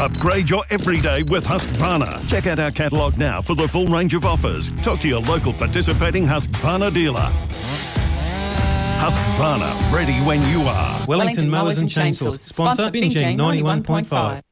Upgrade your everyday with Husqvarna. Check out our catalogue now for the full range of offers. Talk to your local participating Husqvarna dealer. Husqvarna, ready when you are. Wellington Mowers and Chainsaws. Sponsor Binjing 91.5.